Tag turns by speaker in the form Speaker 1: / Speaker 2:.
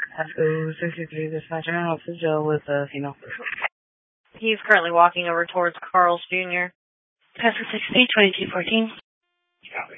Speaker 1: Hello, 63 dispatcher. I hope to deal with a female.
Speaker 2: He's currently walking over towards Carl's Jr.
Speaker 3: Pastor 60, 2214.
Speaker 4: Copy.